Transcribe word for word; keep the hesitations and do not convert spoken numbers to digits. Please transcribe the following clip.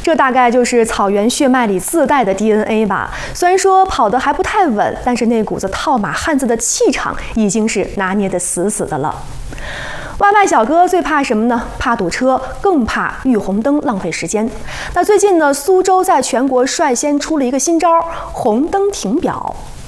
这大概就是草原血脉里自带的 D N A 吧。虽然说跑得还不太稳，但是那股子套马汉子的气场已经是拿捏得死死的了。外卖小哥最怕什么呢？怕堵车，更怕遇红灯浪费时间。那最近呢，苏州在全国率先出了一个新招——红灯停表。